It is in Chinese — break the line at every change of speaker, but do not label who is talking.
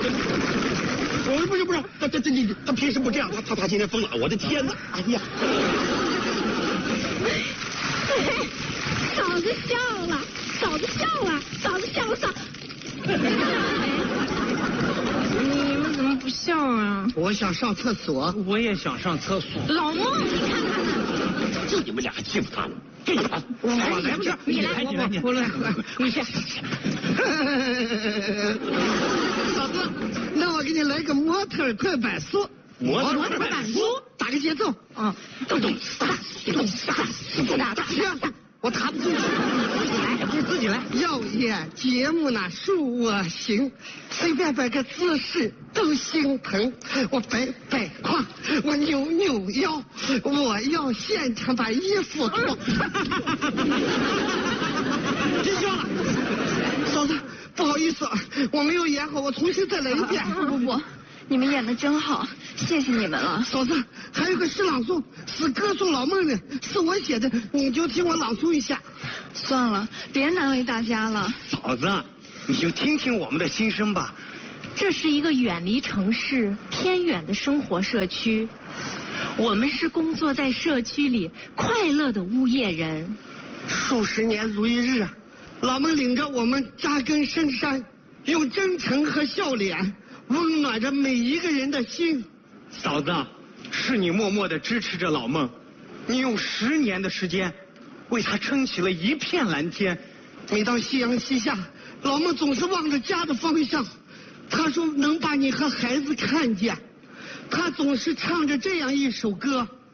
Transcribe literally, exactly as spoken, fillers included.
我不是不是，他这这这他平时不这样，他他他今天疯了，我的天哪！哎呀，
嫂子笑了，嫂子笑了，嫂子笑了，嫂。
你们怎么不笑啊？
我想上厕所，
我也想上厕所。
老孟，你看看，
就你们俩欺负他了。这个，我
我来，不是你来，
你来，你
我来，你先。
嫂子，那我给你来个模特快板速。
模特
快板速，
打个节奏
啊，
咚咚哒咚哒咚哒哒，我弹不进去。
来，不是自己来。
耀眼节目呢，恕我行，随便摆个姿势都心疼。我摆摆胯，我扭扭腰，我要现场把衣服脱。别笑了，嫂子，不好意思，我没有演好，我重新再来一遍。
不不不，你们演的真好，谢谢你们了。
嫂子，还有个诗朗诵，是歌颂老孟的，是我写的，你就听我朗诵一下。
算了，别难为大家了。
嫂子，你就听听我们的心声吧。
这是一个远离城市、偏远的生活社区，我们是工作在社区里快乐的物业人。
数十年如一日，老孟领着我们扎根深山，用真诚和笑脸温暖着每一个人的心。
嫂子，是你默默地支持着老孟，你用十年的时间为他撑起了一片蓝天。
每当夕阳西下，老孟总是望着家的方向，他说能把你和孩子看见。他总是唱着这样一首歌：